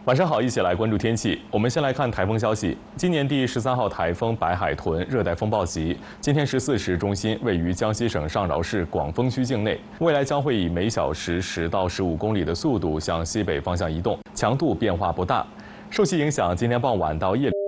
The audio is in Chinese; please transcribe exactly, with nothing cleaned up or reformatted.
晚上好，一起来关注天气。我们先来看台风消息。今年第十三号台风白海豚热带风暴级，今天十四时中心位于江西省上饶市广丰区境内，未来将会以每小时十到十五公里的速度向西北方向移动，强度变化不大。受其影响，今天傍晚到夜里。